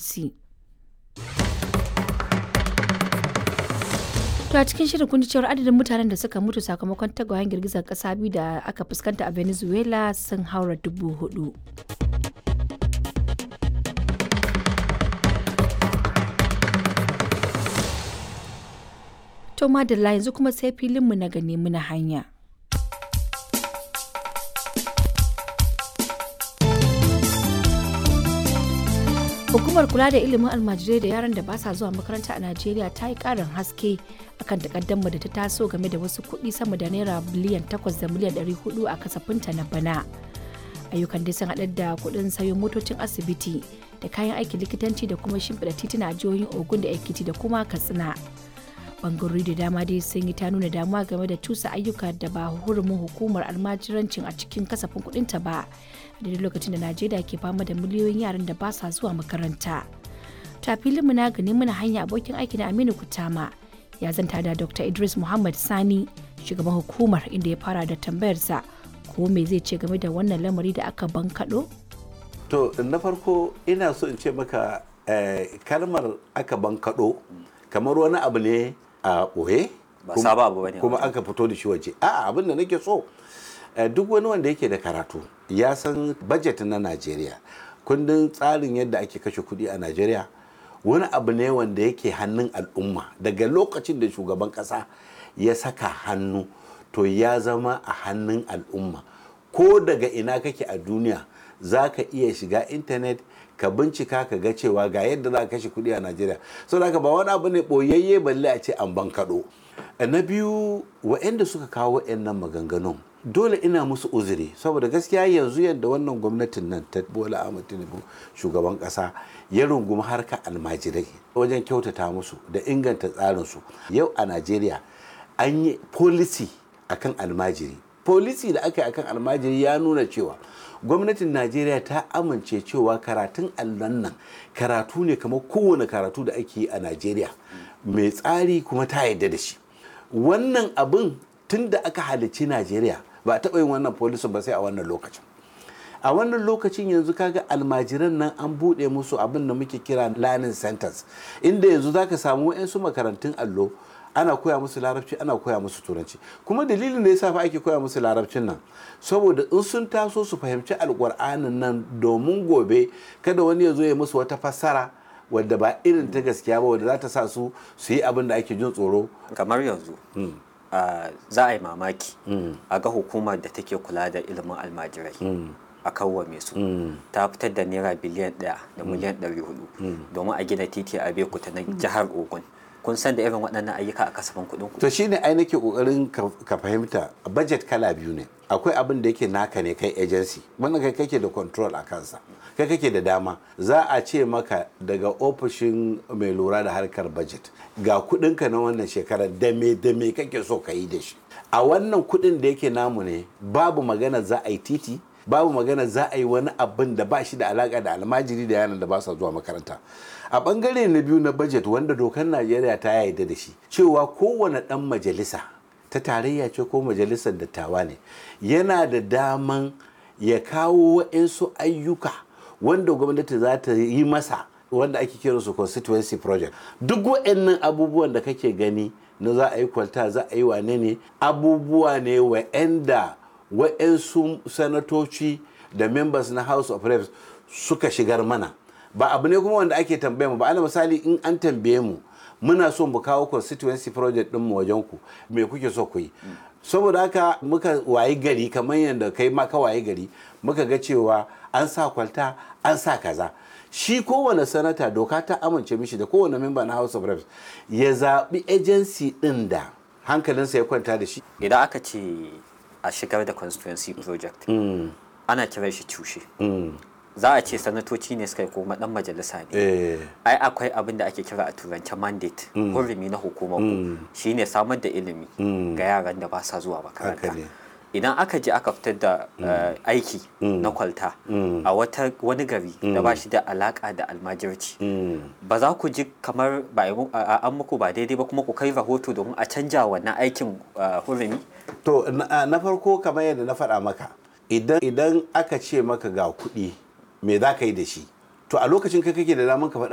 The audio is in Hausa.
NLC. To a cikin shirin kun ji cewar adadin mutanen da suka mutu sakamakon tagwayen girgizar kasa biyu da aka fuskanta a Venezuela sun haura 4,000. To madalla yanzu kuma sai filinmu na gane muna hanya. Hukumar kula da ilimin almajirai da yaran da ba sa zuwa makaranta a Najeriya ta yi ƙarin haske akan takaddama da ta taso game da wasu kuɗi sama da naira biliyan 8 da miliyan 400 a kasafinta na bana. Ayyukan dai sun haɗar da kuɗin sayo motocin asibiti da kayan aikin likitanci da kuma shimfiɗa tituna a jihohin Ogun da Ekiti da kuma Katsina. Bangarori da dama dai sun yi ta nuna damuwa game da cusa ayyuka da ba hurumin hukumar almajirancin a cikin kasafin kuɗinta ba. A daidai lokacin da Najeriya ke fama da miliyoyin yaran da ba sa zuwa makaranta. Ta filinmu na gani muna hanya abokin aiki na Aminu Kutama ya zanta da Dr. Idris Muhammad Sani shugaban hukumar inda ya fara da tambayarsa ko me zai ce game da wannan lamari da aka bankaɗo? To na farko ina so in ce maka kalmar aka bankaɗo kamar wani abu ne a ɓoye kuma aka fito da shi waje. A'a abin da nake so duk wani wanda yake da karatu ya san budget na Najeriya, kundin tsarin yadda ake kashe kuɗi a Najeriya wani abu ne wanda yake hannun al'umma. Daga lokacin da shugaban ƙasa ya saka hannu to ya zama a hannun al'umma. Ko daga ina kake a duniya za ka iya shiga intanet ka bincika ka ga cewa ga yadda za ka kashe kuɗi a Najeriya. Saboda haka ba wani abu ne ɓoyayye balle a ce an bankaɗo. Na biyu waɗanda suka kawo waɗannan maganganun dole ina musu uzuri saboda gaskiya yanzu yadda wannan gwamnatin nan ta Bola Ahmed Tinubu shugaban ƙasa ya rungumi harkar almajirai wajen kyautata musu da inganta tsarinsu. Yau a Najeriya an yi policy akan almajiri. Policy da aka yi akan almajiri ya nuna cewa gwamnatin Najeriya ta amince cewa karatun allon nan karatu ne kamar kowane karatu da ake yi a Najeriya mai tsari kuma ta yarda da shi. Wannan abin tun da aka halicci Najeriya ba a taɓa yin wannan policy ba sai a wannan lokacin. A wannan lokacin yanzu kaga almajiran nan an buɗe musu abin da muke kira learning centers inda yanzu zaka samu 'yansu makarantun allo ana koya musu larabci ana koya musu turanci. Kuma dalilin da yasa fa ake koya musu larabcin nan saboda in sun taso su fahimci alƙur'anin nan domin gobe kada wani ya zo ya musu wata fassara wadda ba irin ta gaskiya ba wadda za ta sa su yi abin da ake jin tsoro. Kamar yanzu za a yi mamaki a ga hukumar da take kula da ilimin almajirai a kawwame su ta fitar da naira biliyan 1 da miliyan 400 domin a gina titi a Abeokuta na jihar Ogun. Kun san da irin waɗannan ayyuka a kasafin kuɗin ku? To shine ai nake kokarin ka fahimta budget kala biyu ne. Akwai abin da yake naka ne kai agency wannan kai kake da control a kansa, kai kake da dama. Za a ce maka daga ofishin mai lura da harkar budget ga kuɗinka na wannan shekarar da me kake so ka yi da shi. A wannan kuɗin da yake namu ne babu magana za a yi titi, babu magana za a yi wani abin da ba shi da alaka da almajiri da yaran da ba sa zuwa makaranta. A bangare na biyu na budget wanda dokar Najeriya ta yarda da shi cewa kowane ɗan majalisa ta tarayya ce ko majalisar dattawa ne yana da daman ya kawo waɗansu ayyuka wanda gwamnati za ta yi masa wanda ake kira su constituency project. Duk waɗannan abubuwan da kake gani na za a yi kwalta za a yi wane ne abubuwa ne waɗanda waɗansu sanatoci da members na House of Reps suka shigar mana. Ba abu ne kuma wanda ake tambaye mu ba. Ana misali in an tambaye mu muna so mu kawo constituency project din mu wajen ku me kuke so ku yi. Saboda haka muka wayi gari kamar yadda kai ma ka wayi gari muka ga cewa an sa kwalta an sa kaza. Shi kowane sanata doka ta amince mishi da kowane member na House of Reps ya zaɓi agency ɗin da hankalinsa ya kwanta da shi. Idan aka ce a shigar da constituency project ana kiran shi cushe. Za a ce sanatoci ne suka yi kuma dan majalisa ne. Ai akwai abin da ake kira a turance mandate hurumi na hukumar ku shine samar da ilimi ga yaran da ba sa zuwa makaranta. Idan aka je aka fitar da aiki na kwalta a wani gari da ba shi da alaka da almajirci ba za ku ji kamar an muku ba daidai ba kuma ku kai rahoto domin a canja wannan aikin hurumi? To na farko kamar yadda na faɗa maka idan aka ce maka ga kuɗi me za ka yi da shi to a lokacin kai kake da daman ka faɗa